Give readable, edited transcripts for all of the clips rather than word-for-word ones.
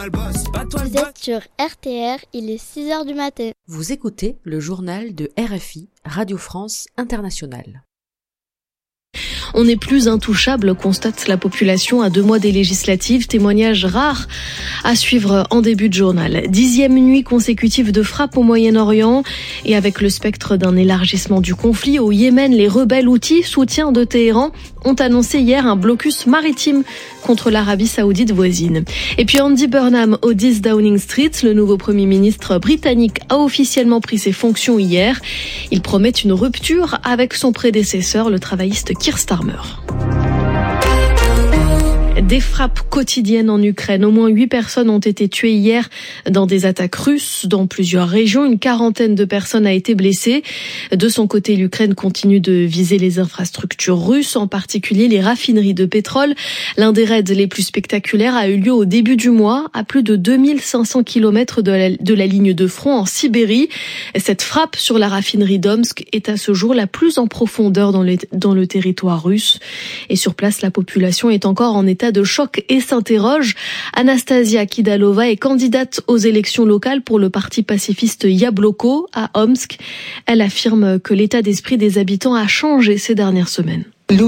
Vous êtes sur RTR, il est 6h du matin. Vous écoutez le journal de RFI, Radio France Internationale. On n'est plus intouchable, constate la population à 2 mois des législatives. Témoignage rare à suivre en début de journal. 10e nuit consécutive de frappe au Moyen-Orient et avec le spectre d'un élargissement du conflit au Yémen, les rebelles houthis, soutien de Téhéran, ont annoncé hier un blocus maritime contre l'Arabie Saoudite voisine. Et puis Andy Burnham au 10 Downing Street, le nouveau Premier ministre britannique a officiellement pris ses fonctions hier. Il promet une rupture avec son prédécesseur, le travailliste Keir Starmer. Des frappes quotidiennes en Ukraine. Au moins 8 personnes ont été tuées hier dans des attaques russes dans plusieurs régions. Une quarantaine de personnes a été blessée. De son côté, l'Ukraine continue de viser les infrastructures russes, en particulier les raffineries de pétrole. L'un des raids les plus spectaculaires a eu lieu au début du mois, à plus de 2500 km de la ligne de front en Sibérie. Cette frappe sur la raffinerie d'Omsk est à ce jour la plus en profondeur dans le territoire russe. Et sur place, la population est encore en état de choc et s'interroge. Anastasia Kidalova est candidate aux élections locales pour le parti pacifiste Yabloko à Omsk. Elle affirme que l'état d'esprit des habitants a changé ces dernières semaines.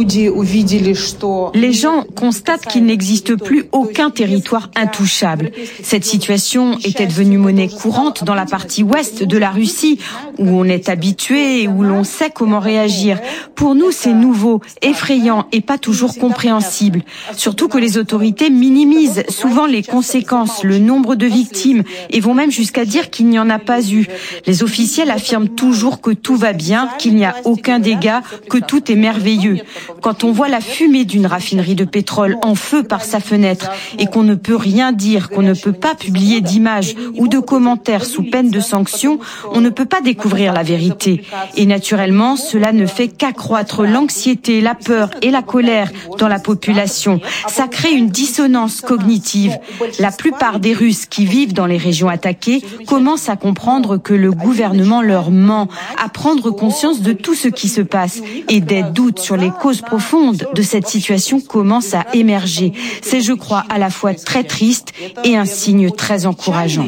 Les gens constatent qu'il n'existe plus aucun territoire intouchable. Cette situation était devenue monnaie courante dans la partie ouest de la Russie, où on est habitué et où l'on sait comment réagir. Pour nous, c'est nouveau, effrayant et pas toujours compréhensible. Surtout que les autorités minimisent souvent les conséquences, le nombre de victimes, et vont même jusqu'à dire qu'il n'y en a pas eu. Les officiels affirment toujours que tout va bien, qu'il n'y a aucun dégât, que tout est merveilleux. Quand on voit la fumée d'une raffinerie de pétrole en feu par sa fenêtre et qu'on ne peut rien dire, qu'on ne peut pas publier d'images ou de commentaires sous peine de sanctions, on ne peut pas découvrir la vérité. Et naturellement, cela ne fait qu'accroître l'anxiété, la peur et la colère dans la population. Ça crée une dissonance cognitive. La plupart des Russes qui vivent dans les régions attaquées commencent à comprendre que le gouvernement leur ment, à prendre conscience de tout ce qui se passe et des doutes sur les causes profondes de cette situation commencent à émerger. C'est, je crois, à la fois très triste et un signe très encourageant.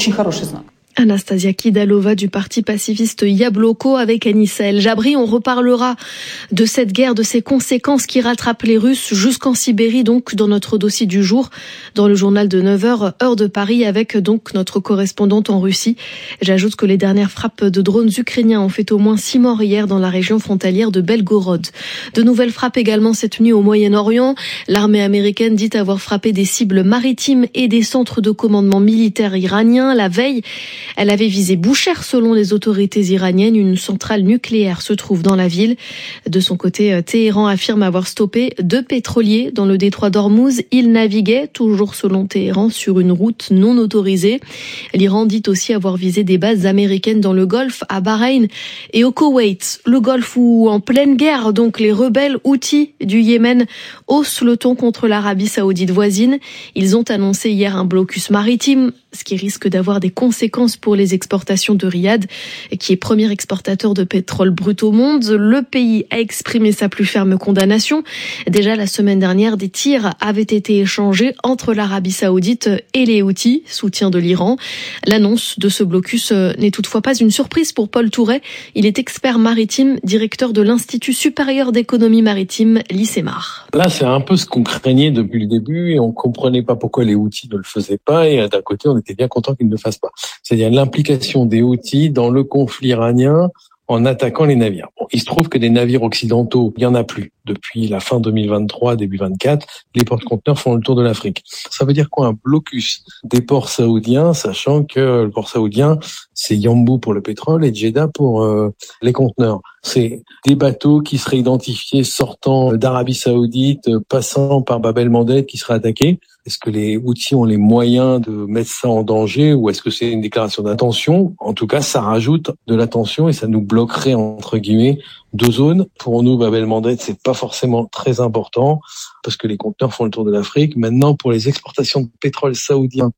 Anastasia Kidalova du parti pacifiste Yabloko avec Anissa El Jabri. On reparlera de cette guerre, de ses conséquences qui rattrapent les Russes jusqu'en Sibérie, donc dans notre dossier du jour, dans le journal de 9h, heure de Paris, avec donc notre correspondante en Russie. J'ajoute que les dernières frappes de drones ukrainiens ont fait au moins 6 morts hier dans la région frontalière de Belgorod. De nouvelles frappes également cette nuit au Moyen-Orient. L'armée américaine dit avoir frappé des cibles maritimes et des centres de commandement militaire iraniens. La veille, elle avait visé Boucher selon les autorités iraniennes. Une centrale nucléaire se trouve dans la ville. De son côté, Téhéran affirme avoir stoppé 2 pétroliers dans le détroit d'Ormuz. Ils naviguaient, toujours selon Téhéran, sur une route non autorisée. L'Iran dit aussi avoir visé des bases américaines dans le Golfe, à Bahreïn et au Koweït. Le Golfe où, en pleine guerre, donc les rebelles houthis du Yémen haussent le ton contre l'Arabie Saoudite voisine. Ils ont annoncé hier un blocus maritime, ce qui risque d'avoir des conséquences pour les exportations de Riyad, qui est premier exportateur de pétrole brut au monde. Le pays a exprimé sa plus ferme condamnation. Déjà la semaine dernière, des tirs avaient été échangés entre l'Arabie Saoudite et les Houthis, soutien de l'Iran. L'annonce de ce blocus n'est toutefois pas une surprise pour Paul Touret. Il est expert maritime, directeur de l'Institut supérieur d'économie maritime, l'ICEMAR. Là, c'est un peu ce qu'on craignait depuis le début et on comprenait pas pourquoi les Houthis ne le faisaient pas et d'un côté, on était bien content qu'ils ne le fassent pas. C'est-à-dire l'implication des Houthis dans le conflit iranien en attaquant les navires. Bon, il se trouve que des navires occidentaux, il y en a plus. Depuis la fin 2023, début 24, les porte-conteneurs font le tour de l'Afrique. Ça veut dire quoi, un blocus des ports saoudiens, sachant que le port saoudien, c'est Yanbu pour le pétrole et Jeddah pour les conteneurs. C'est des bateaux qui seraient identifiés sortant d'Arabie Saoudite, passant par Bab el-Mandeb qui seraient attaqués. Est-ce que les Houthis ont les moyens de mettre ça en danger ou est-ce que c'est une déclaration d'intention? En tout cas, ça rajoute de la tension et ça nous bloquerait, entre guillemets, 2 zones. Pour nous, Bab el-Mandeb, c'est pas forcément très important parce que les conteneurs font le tour de l'Afrique. Maintenant, pour les exportations de pétrole saoudien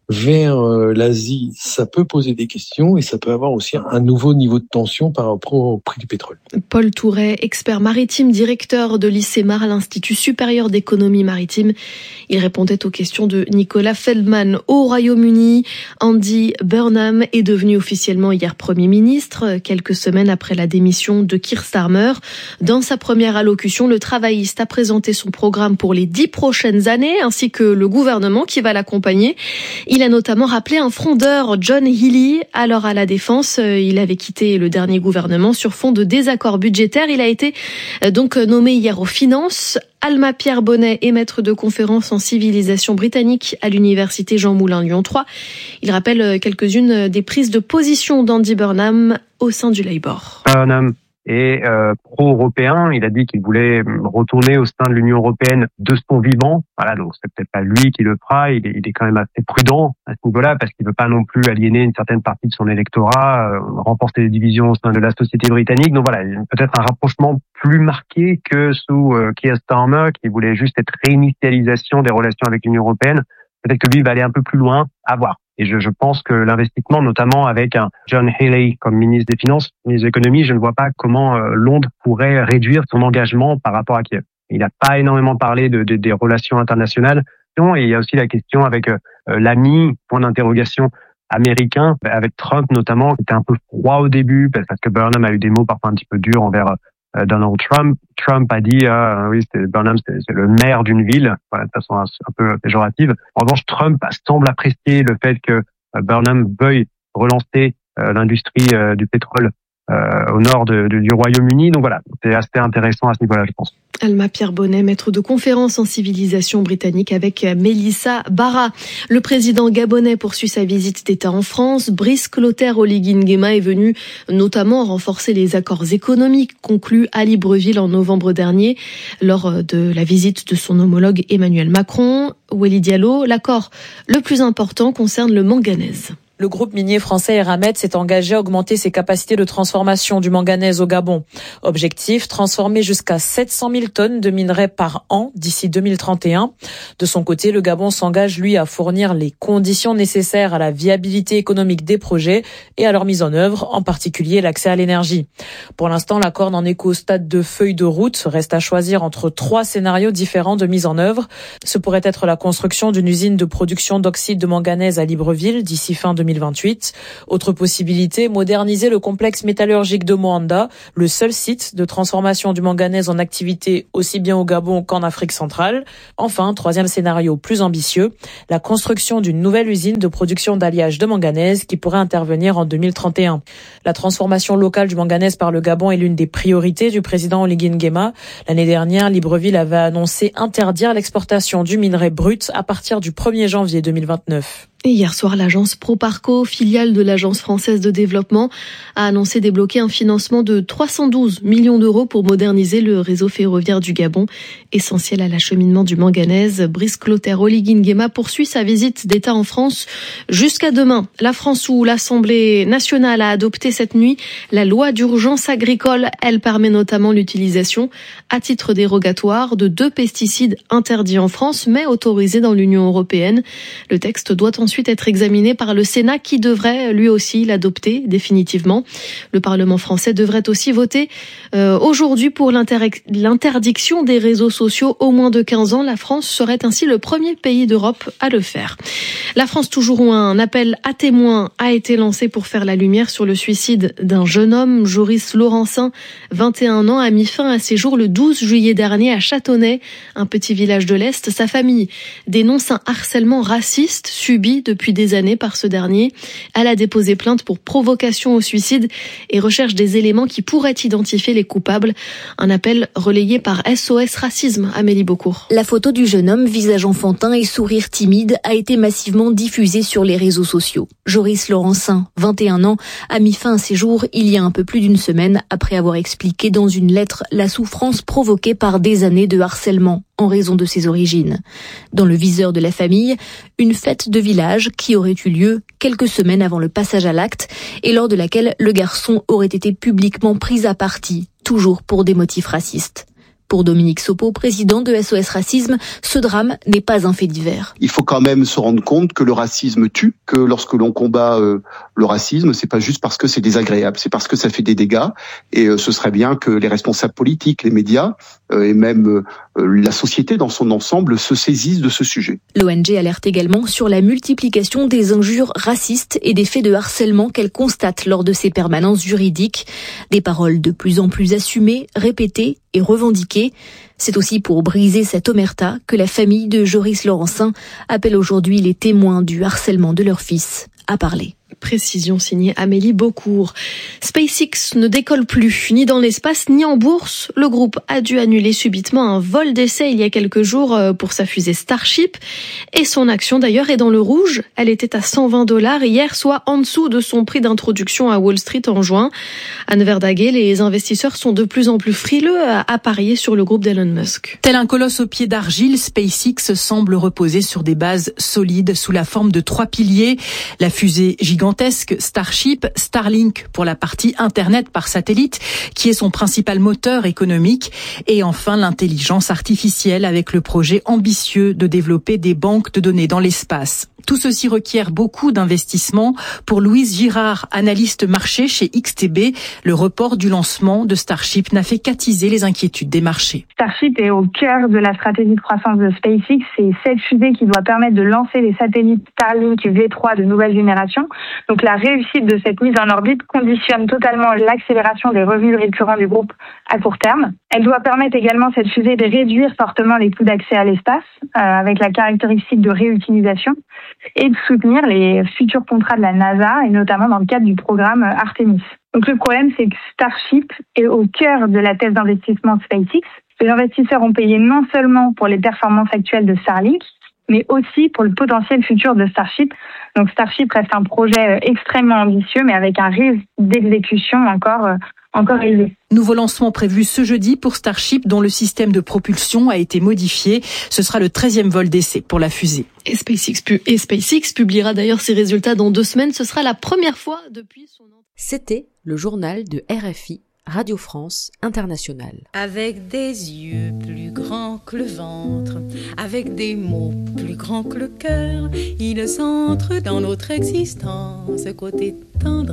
vers l'Asie, ça peut poser des questions et ça peut avoir aussi un nouveau niveau de tension par rapport au prix du pétrole. Paul Touret, expert maritime, directeur de l'ICEMAR, l'Institut supérieur d'économie maritime. Il répondait aux questions de Nicolas Feldman. Au Royaume-Uni, Andy Burnham est devenu officiellement hier Premier ministre, quelques semaines après la démission de Keir Starmer. Dans sa première allocution, le travailliste a présenté son programme pour les 10 prochaines années, ainsi que le gouvernement qui va l'accompagner. Il a notamment rappelé un frondeur, John Healey. Alors à la Défense, il avait quitté le dernier gouvernement sur fond de désaccords budgétaires. Il a été donc nommé hier aux Finances. Alma Pierre Bonnet est maître de conférence en civilisation britannique à l'université Jean Moulin Lyon 3. Il rappelle quelques-unes des prises de position d'Andy Burnham au sein du Labour. Burnham est pro-européen. Il a dit qu'il voulait retourner au sein de l'Union européenne de son vivant. Voilà, donc c'est peut-être pas lui qui le fera. Il est quand même assez prudent à ce niveau-là parce qu'il veut pas non plus aliéner une certaine partie de son électorat, renforcer les divisions au sein de la société britannique. Donc voilà, peut-être un rapprochement plus marqué que sous Keir Starmer qui voulait juste cette réinitialisation des relations avec l'Union européenne. Peut-être que lui va aller un peu plus loin, à voir. Et je pense que l'investissement, notamment avec un John Healey comme ministre des Finances, ministre de l'Économie, je ne vois pas comment Londres pourrait réduire son engagement par rapport à Kiev. Il n'a pas énormément parlé des relations internationales. Et il y a aussi la question avec l'ami, point d'interrogation, américain, avec Trump notamment, qui était un peu froid au début, parce que Burnham a eu des mots parfois un petit peu durs envers Donald Trump. Trump a dit oui, Burnham c'est le maire d'une ville, voilà, de façon un peu péjorative. En revanche, Trump semble apprécier le fait que Burnham veuille relancer l'industrie du pétrole au nord du Royaume-Uni. Donc voilà, c'est assez intéressant à ce niveau-là, je pense. Alma Pierre Bonnet, maître de conférence en civilisation britannique avec Mélissa Barra. Le président gabonais poursuit sa visite d'État en France. Brice Clotaire Oligui Nguema est venu notamment renforcer les accords économiques conclus à Libreville en novembre dernier lors de la visite de son homologue Emmanuel Macron. Wely Diallo, l'accord le plus important concerne le manganèse. Le groupe minier français Eramet s'est engagé à augmenter ses capacités de transformation du manganèse au Gabon. Objectif, transformer jusqu'à 700 000 tonnes de minerais par an d'ici 2031. De son côté, le Gabon s'engage, lui, à fournir les conditions nécessaires à la viabilité économique des projets et à leur mise en œuvre, en particulier l'accès à l'énergie. Pour l'instant, l'accord n'en est qu'au stade de feuille de route. Reste à choisir entre 3 scénarios différents de mise en œuvre. Ce pourrait être la construction d'une usine de production d'oxyde de manganèse à Libreville d'ici fin 2028. Autre possibilité, moderniser le complexe métallurgique de Moanda, le seul site de transformation du manganèse en activité aussi bien au Gabon qu'en Afrique centrale. Enfin, 3e scénario plus ambitieux, la construction d'une nouvelle usine de production d'alliage de manganèse qui pourrait intervenir en 2031. La transformation locale du manganèse par le Gabon est l'une des priorités du président Oligui Nguema. L'année dernière, Libreville avait annoncé interdire l'exportation du minerai brut à partir du 1er janvier 2029. Et hier soir, l'agence Proparco, filiale de l'Agence française de développement, a annoncé débloquer un financement de 312 millions d'euros pour moderniser le réseau ferroviaire du Gabon, essentiel à l'acheminement du manganèse. Brice Clotaire Oligui Nguema poursuit sa visite d'État en France jusqu'à demain. La France, où l'Assemblée nationale a adopté cette nuit la loi d'urgence agricole. Elle permet notamment l'utilisation à titre dérogatoire de 2 pesticides interdits en France, mais autorisés dans l'Union européenne. Le texte doit ensuite être examiné par le Sénat qui devrait lui aussi l'adopter définitivement. Le Parlement français devrait aussi voter aujourd'hui pour l'interdiction des réseaux sociaux au moins de 15 ans. La France serait ainsi le premier pays d'Europe à le faire. La France toujours, où un appel à témoins a été lancé pour faire la lumière sur le suicide d'un jeune homme. Joris Laurencin, 21 ans, a mis fin à ses jours le 12 juillet dernier à Châtonnay, un petit village de l'Est. Sa famille dénonce un harcèlement raciste subi depuis des années par ce dernier. Elle a déposé plainte pour provocation au suicide et recherche des éléments qui pourraient identifier les coupables. Un appel relayé par SOS Racisme. Amélie Beaucourt. La photo du jeune homme, visage enfantin et sourire timide, a été massivement diffusée sur les réseaux sociaux. Joris Laurencin, 21 ans, a mis fin à ses jours il y a un peu plus d'une semaine après avoir expliqué dans une lettre la souffrance provoquée par des années de harcèlement en raison de ses origines. Dans le viseur de la famille, une fête de village qui aurait eu lieu quelques semaines avant le passage à l'acte et lors de laquelle le garçon aurait été publiquement pris à partie, toujours pour des motifs racistes. Pour Dominique Sopo, président de SOS Racisme, ce drame n'est pas un fait divers. Il faut quand même se rendre compte que le racisme tue, que lorsque l'on combat le racisme, c'est pas juste parce que c'est désagréable, c'est parce que ça fait des dégâts. Et ce serait bien que les responsables politiques, les médias et même la société dans son ensemble se saisissent de ce sujet. L'ONG alerte également sur la multiplication des injures racistes et des faits de harcèlement qu'elle constate lors de ses permanences juridiques. Des paroles de plus en plus assumées, répétées et revendiquées. C'est aussi pour briser cette omerta que la famille de Joris Laurencin appelle aujourd'hui les témoins du harcèlement de leur fils à parler. Précision signée Amélie Beaucourt. SpaceX ne décolle plus, ni dans l'espace, ni en bourse. Le groupe a dû annuler subitement un vol d'essai il y a quelques jours pour sa fusée Starship. Et son action d'ailleurs est dans le rouge. Elle était à $120 hier, soit en dessous de son prix d'introduction à Wall Street en juin. Anne Verdaguet, les investisseurs sont de plus en plus frileux à parier sur le groupe d'Elon Musk. Tel un colosse au pied d'argile, SpaceX semble reposer sur des bases solides sous la forme de 3 piliers. La fusée gigantesque Starship, Starlink pour la partie Internet par satellite, qui est son principal moteur économique, et enfin l'intelligence artificielle avec le projet ambitieux de développer des banques de données dans l'espace. Tout ceci requiert beaucoup d'investissements. Pour Louise Girard, analyste marché chez XTB, le report du lancement de Starship n'a fait qu'attiser les inquiétudes des marchés. Starship est au cœur de la stratégie de croissance de SpaceX. C'est cette fusée qui doit permettre de lancer les satellites Starlink V3 de nouvelle génération. Donc la réussite de cette mise en orbite conditionne totalement l'accélération des revenus récurrents du groupe à court terme. Elle doit permettre également, cette fusée, de réduire fortement les coûts d'accès à l'espace, avec la caractéristique de réutilisation, et de soutenir les futurs contrats de la NASA, et notamment dans le cadre du programme Artemis. Donc le problème, c'est que Starship est au cœur de la thèse d'investissement de SpaceX. Les investisseurs ont payé non seulement pour les performances actuelles de Starlink, mais aussi pour le potentiel futur de Starship. Donc Starship reste un projet extrêmement ambitieux, mais avec un risque d'exécution encore élevé. Nouveau lancement prévu ce jeudi pour Starship, dont le système de propulsion a été modifié. Ce sera le 13e vol d'essai pour la fusée. Et SpaceX publiera d'ailleurs ses résultats dans 2 semaines. Ce sera la première fois depuis son... C'était le journal de RFI, Radio France Internationale. Avec des yeux plus grands que le ventre, avec des mots plus grands que le cœur, ils entrent dans notre existence, côté tendre.